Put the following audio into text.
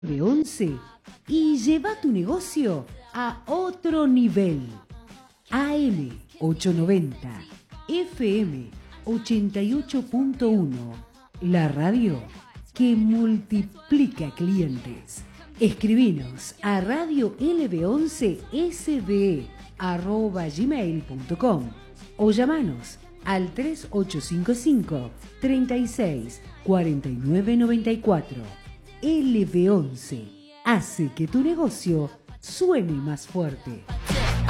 911 y lleva tu negocio a otro nivel. AM 890, FM 88.1, la radio que multiplica clientes. Escribinos a radiolb11sbe@gmail.com o llamanos al 3855 36 49 94. LB11 hace que tu negocio suene más fuerte.